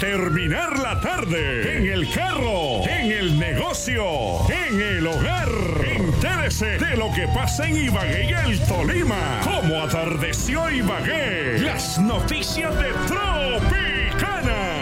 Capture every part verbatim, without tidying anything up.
terminar la tarde, en el carro, en el negocio, en el hogar. Entérese de lo que pasa en Ibagué y el Tolima. Cómo atardeció Ibagué. Las noticias de Tropicana.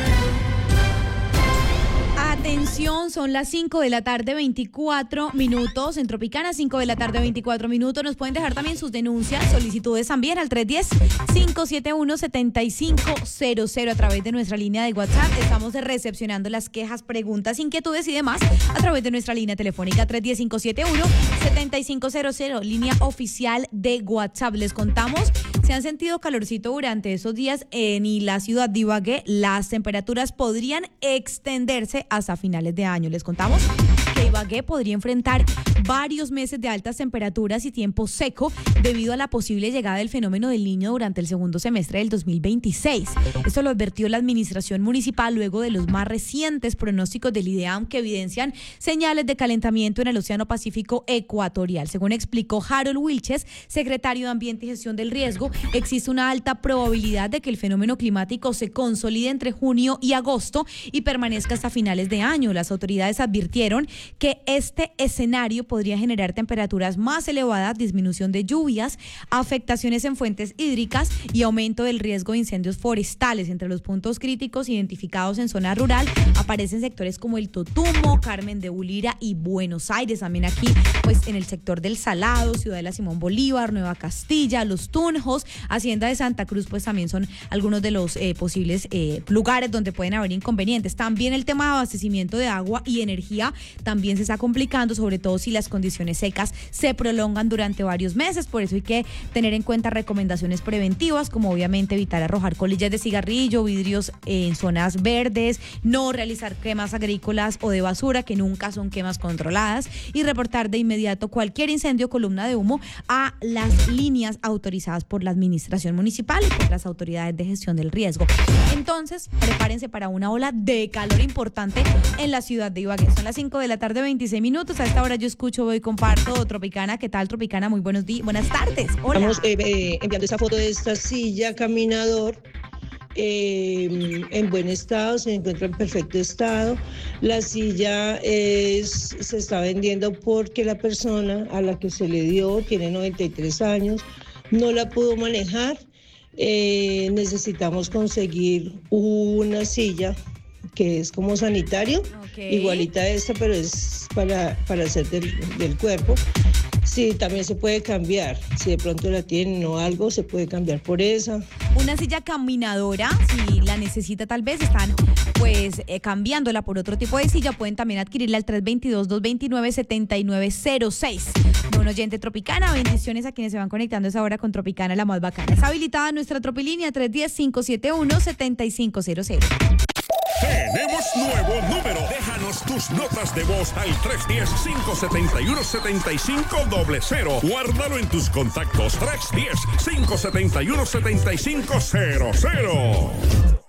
Atención, son las cinco de la tarde, veinticuatro minutos. En Tropicana, cinco de la tarde, veinticuatro minutos. Nos pueden dejar también sus denuncias, solicitudes también al tres uno cero, cinco siete uno, siete cinco cero cero a través de nuestra línea de WhatsApp. Estamos recepcionando las quejas, preguntas, inquietudes y demás a través de nuestra línea telefónica tres uno cero, cinco siete uno, siete cinco cero cero, línea oficial de WhatsApp. Les contamos, se han sentido calorcito durante esos días en y la ciudad de Ibagué. Las temperaturas podrían extenderse hasta finales de año. Les contamos que Ibagué podría enfrentar varios meses de altas temperaturas y tiempo seco debido a la posible llegada del fenómeno del Niño durante el segundo semestre del dos mil veintiséis. Esto lo advirtió la administración municipal luego de los más recientes pronósticos del IDEAM que evidencian señales de calentamiento en el Océano Pacífico ecuatorial. Según explicó Harold Wilches, secretario de Ambiente y Gestión del Riesgo, existe una alta probabilidad de que el fenómeno climático se consolide entre junio y agosto y permanezca hasta finales de año. Las autoridades advirtieron que este escenario podría generar temperaturas más elevadas, disminución de lluvias, afectaciones en fuentes hídricas y aumento del riesgo de incendios forestales. Entre los puntos críticos identificados en zona rural aparecen sectores como el Totumo, Carmen de Bulira y Buenos Aires. También aquí, pues en el sector del Salado, Ciudadela Simón Bolívar, Nueva Castilla, Los Tunjos, Hacienda de Santa Cruz, pues también son algunos de los eh, posibles eh, lugares donde pueden haber inconvenientes. También el tema de abastecimiento de agua y energía también se está complicando, sobre todo si las condiciones secas se prolongan durante varios meses. Por eso hay que tener en cuenta recomendaciones preventivas, como obviamente evitar arrojar colillas de cigarrillo, vidrios en zonas verdes, no realizar quemas agrícolas o de basura, que nunca son quemas controladas, y reportar de inmediato cualquier incendio o columna de humo a las líneas autorizadas por la administración municipal y por las autoridades de gestión del riesgo. Entonces, prepárense para una ola de calor importante en la ciudad de Ibagué. Son las cinco de la tarde, veintiséis minutos. A esta hora yo escucho, voy y comparto Tropicana. ¿Qué tal, Tropicana? Muy buenos días, buenas tardes. Hola. Estamos eh, eh, enviando esta foto de esta silla caminador eh, en buen estado, se encuentra en perfecto estado. La silla es, se está vendiendo porque la persona a la que se le dio tiene noventa y tres años, no la pudo manejar. Eh, necesitamos conseguir una silla que es como sanitario, okay, igualita a esta, pero es para, para hacer del, del cuerpo. Sí, también se puede cambiar. Si de pronto la tienen o algo, se puede cambiar por esa. Una silla caminadora, si la necesita tal vez, están pues eh, cambiándola por otro tipo de silla. Pueden también adquirirla al tres dos dos, dos dos nueve, siete nueve cero seis. Un oyente Tropicana, bendiciones a quienes se van conectando a esa hora con Tropicana, la más bacana. Está habilitada nuestra Tropilínea tres uno cero, cinco siete uno, siete cinco cero cero. Tenemos nuevo número. Déjanos tus notas de voz al tres uno cero, cinco siete uno, siete cinco cero cero. Guárdalo en tus contactos. tres uno cero, cinco siete uno, siete cinco cero cero.